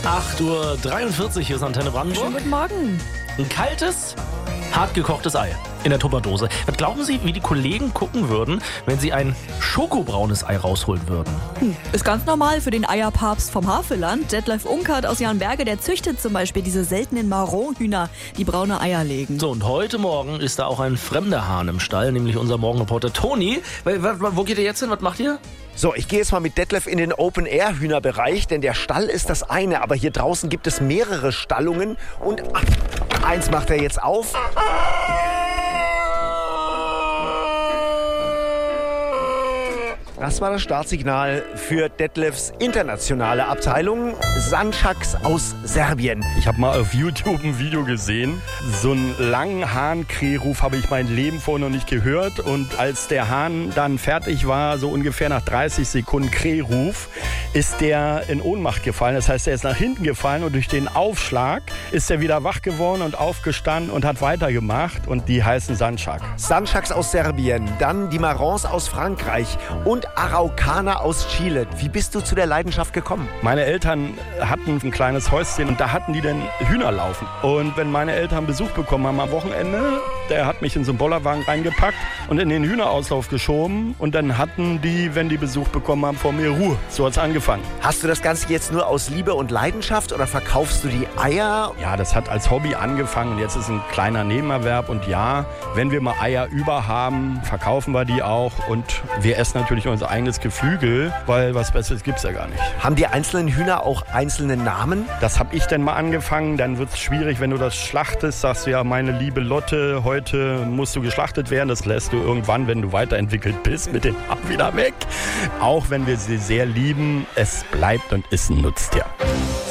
8:43 Uhr, hier ist Antenne Brandenburg. Schönen guten Morgen. Ein kaltes, hart gekochtes Ei in der Tupperdose. Was glauben Sie, wie die Kollegen gucken würden, wenn Sie ein schokobraunes Ei rausholen würden? Ist ganz normal für den Eierpapst vom Havelland. Detlef Unkert aus Jahnberge, der züchtet zum Beispiel diese seltenen Marronhühner, die braune Eier legen. So, und heute Morgen ist da auch ein fremder Hahn im Stall, nämlich unser Morgenreporter Toni. Wo geht ihr jetzt hin? Was macht ihr? So, ich gehe jetzt mal mit Detlef in den Open-Air-Hühnerbereich, denn der Stall ist das eine, aber hier draußen gibt es mehrere Stallungen und eins macht er jetzt auf. Das war das Startsignal für Detlefs internationale Abteilung, Sančaks aus Serbien. Ich habe mal auf YouTube ein Video gesehen. So einen langen Hahn-Krähruf habe ich mein Leben vorher noch nicht gehört. Und als der Hahn dann fertig war, so ungefähr nach 30 Sekunden Krähruf, ist der in Ohnmacht gefallen. Das heißt, er ist nach hinten gefallen und durch den Aufschlag ist er wieder wach geworden und aufgestanden und hat weitergemacht. Und die heißen Sančak. Sančaks aus Serbien, dann die Marrons aus Frankreich und Araukaner aus Chile. Wie bist du zu der Leidenschaft gekommen? Meine Eltern hatten ein kleines Häuschen und da hatten die dann Hühner laufen. Und wenn meine Eltern Besuch bekommen haben am Wochenende, der hat mich in so einen Bollerwagen reingepackt und in den Hühnerauslauf geschoben. Und dann hatten die, wenn die Besuch bekommen haben, vor mir Ruhe. So hat's angefangen. Hast du das Ganze jetzt nur aus Liebe und Leidenschaft oder verkaufst du die Eier? Ja, das hat als Hobby angefangen und jetzt ist ein kleiner Nebenerwerb. Und ja, wenn wir mal Eier über haben, verkaufen wir die auch. Und wir essen natürlich unser eigenes Geflügel, weil was Besseres gibt's ja gar nicht. Haben die einzelnen Hühner auch einzelne Namen? Das habe ich dann mal angefangen. Dann wird's schwierig, wenn du das schlachtest. Sagst du ja, meine liebe Lotte, heute musst du geschlachtet werden. Das lässt du irgendwann, wenn du weiterentwickelt bist, mit den Armen wieder weg. Auch wenn wir sie sehr lieben, es bleibt und ist ein Nutztier.